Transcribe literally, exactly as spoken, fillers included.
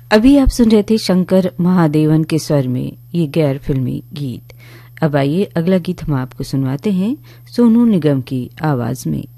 अभी आप सुन रहे थे शंकर महादेवन के स्वर में ये गैर फिल्मी गीत। अब आइए अगला गीत हम आपको सुनवाते हैं सोनू निगम की आवाज में।